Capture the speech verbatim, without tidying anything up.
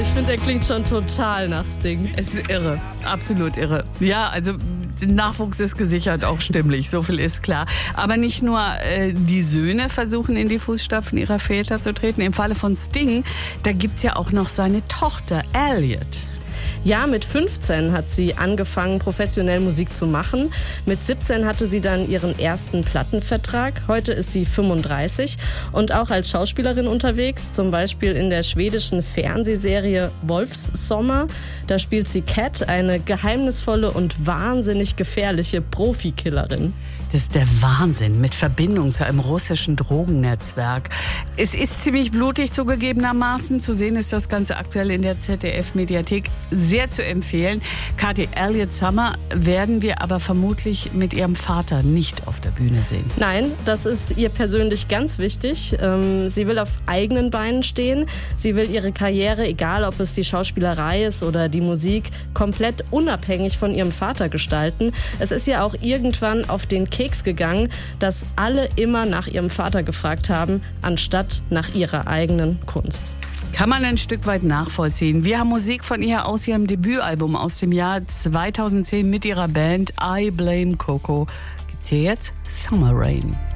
ich finde, er klingt schon total nach Sting. Es ist irre, absolut irre. Ja, also Nachwuchs ist gesichert, auch stimmlich, so viel ist klar. Aber nicht nur äh, die Söhne versuchen in die Fußstapfen ihrer Väter zu treten. Im Falle von Sting, da gibt's ja auch noch seine Tochter Elliot. Ja, mit fünfzehn hat sie angefangen, professionell Musik zu machen. Mit siebzehn hatte sie dann ihren ersten Plattenvertrag. Heute ist sie fünfunddreißig und auch als Schauspielerin unterwegs, zum Beispiel in der schwedischen Fernsehserie Wolfssommer. Da spielt sie Cat, eine geheimnisvolle und wahnsinnig gefährliche Profikillerin. Das ist der Wahnsinn, mit Verbindung zu einem russischen Drogennetzwerk. Es ist ziemlich blutig zugegebenermaßen. Zu sehen ist das Ganze aktuell in der Z D F-Mediathek. Sehr zu empfehlen. Kathi, Elliot Summer werden wir aber vermutlich mit ihrem Vater nicht auf der Bühne sehen. Nein, das ist ihr persönlich ganz wichtig. Sie will auf eigenen Beinen stehen. Sie will ihre Karriere, egal ob es die Schauspielerei ist oder die Musik, komplett unabhängig von ihrem Vater gestalten. Es ist ja auch irgendwann auf den Keks gegangen, dass alle immer nach ihrem Vater gefragt haben, anstatt nach ihrer eigenen Kunst. Kann man ein Stück weit nachvollziehen. Wir haben Musik von ihr aus ihrem Debütalbum aus dem Jahr zweitausendzehn mit ihrer Band I Blame Coco. Gibt's hier jetzt Summer Rain.